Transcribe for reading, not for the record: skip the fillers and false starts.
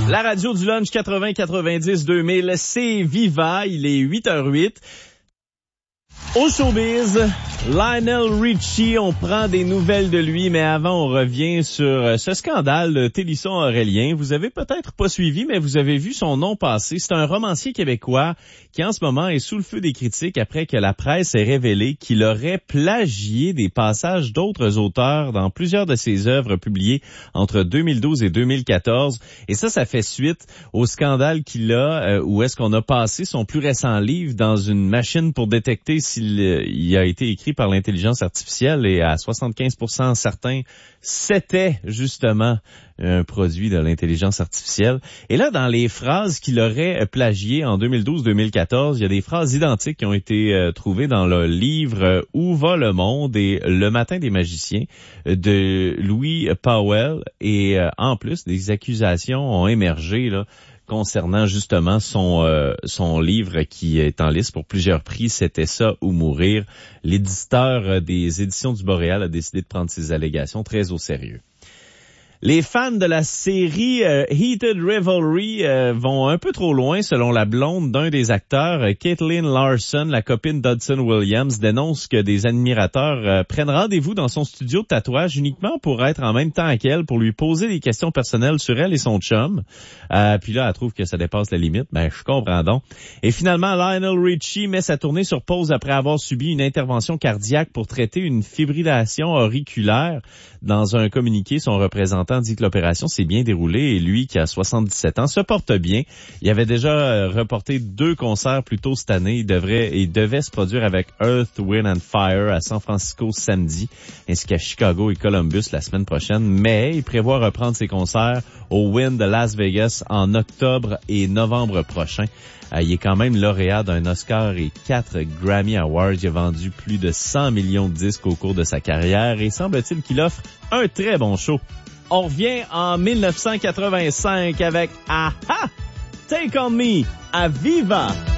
La radio du lunch 80-90-2000, c'est Viva, il est 8h08. Au showbiz, Lionel Richie, on prend des nouvelles de lui, mais avant on revient sur ce scandale de Télisson Aurélien. Vous avez peut-être pas suivi, mais vous avez vu son nom passer. C'est un romancier québécois qui en ce moment est sous le feu des critiques après que la presse ait révélé qu'il aurait plagié des passages d'autres auteurs dans plusieurs de ses œuvres publiées entre 2012 et 2014. Et ça fait suite au scandale qu'il a, où est-ce qu'on a passé son plus récent livre dans une machine pour détecter s'il a été écrit par l'intelligence artificielle, et à 75% certain, c'était justement un produit de l'intelligence artificielle. Et là, dans les phrases qu'il aurait plagiées en 2012-2014, il y a des phrases identiques qui ont été trouvées dans le livre Où va le monde et Le matin des magiciens de Louis Powell. Et en plus, des accusations ont émergé là concernant justement son livre qui est en liste pour plusieurs prix, C'était ça ou mourir. L'éditeur des Éditions du Boréal a décidé de prendre ces allégations très au sérieux. Les fans de la série Heated Revelry vont un peu trop loin selon la blonde d'un des acteurs. Caitlin Larson, la copine d'Hudson Williams, dénonce que des admirateurs prennent rendez-vous dans son studio de tatouage uniquement pour être en même temps qu'elle, pour lui poser des questions personnelles sur elle et son chum. Puis là, elle trouve que ça dépasse la limite. Ben, je comprends donc. Et finalement, Lionel Richie met sa tournée sur pause après avoir subi une intervention cardiaque pour traiter une fibrillation auriculaire. Dans un communiqué, son représentant dit que l'opération s'est bien déroulée et lui, qui a 77 ans, se porte bien. Il avait déjà reporté 2 concerts plus tôt cette année. Il devait se produire avec Earth, Wind and Fire à San Francisco samedi, ainsi qu'à Chicago et Columbus la semaine prochaine. Mais il prévoit reprendre ses concerts au Wynn de Las Vegas en octobre et novembre prochain. Il est quand même lauréat d'un Oscar et 4 Grammy Awards. Il a vendu plus de 100 millions de disques au cours de sa carrière et semble-t-il qu'il offre un très bon show. On revient en 1985 avec Aha! Take on Me à Viva!